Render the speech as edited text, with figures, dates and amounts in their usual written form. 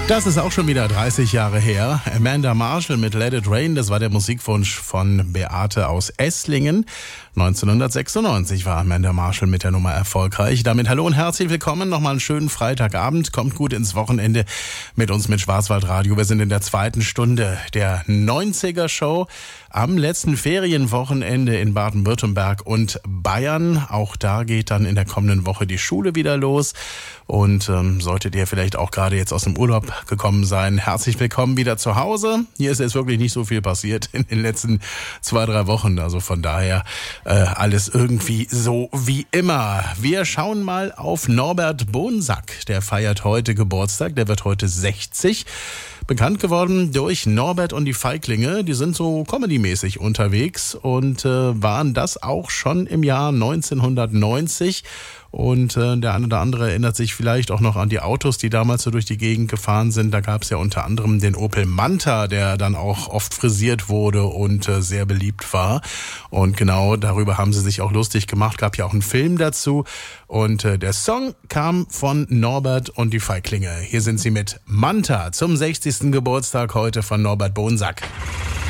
Das ist auch schon wieder 30 Jahre her. Amanda Marshall mit Let It Rain, das war der Musikwunsch von Beate aus Esslingen. 1996 war Amanda Marshall mit der Nummer erfolgreich. Damit hallo und herzlich willkommen. Nochmal einen schönen Freitagabend. Kommt gut ins Wochenende mit uns mit Schwarzwaldradio. Wir sind in der zweiten Stunde der 90er Show am letzten Ferienwochenende in Baden-Württemberg und Bayern. Auch da geht dann in der kommenden Woche die Schule wieder los. Und solltet ihr vielleicht auch gerade jetzt aus dem Urlaub gekommen sein, herzlich willkommen wieder zu Hause. Hier ist jetzt wirklich nicht so viel passiert in den letzten 2-3 Wochen. Also von daher alles irgendwie so wie immer. Wir schauen mal auf Norbert Bonsack. Der feiert heute Geburtstag. Der wird heute 60. Bekannt geworden durch Norbert und die Feiglinge. Die sind so comedymäßig unterwegs und waren das auch schon im Jahr 1990. Und der eine oder andere erinnert sich vielleicht auch noch an die Autos, die damals so durch die Gegend gefahren sind. Da gab es ja unter anderem den Opel Manta, der dann auch oft frisiert wurde und sehr beliebt war. Und genau darüber haben sie sich auch lustig gemacht. Gab ja auch einen Film dazu. Und der Song kam von Norbert und die Feiglinge. Hier sind sie mit Manta zum 60. Geburtstag heute von Norbert Bonsack.